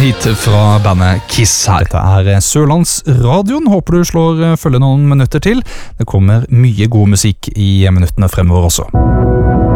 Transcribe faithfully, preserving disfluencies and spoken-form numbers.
hit fra bandet Kiss her. Dette er Sørlandsradioen. Håper du slår følge noen minutter til. Det kommer mye god musikk i minuttene fremover også.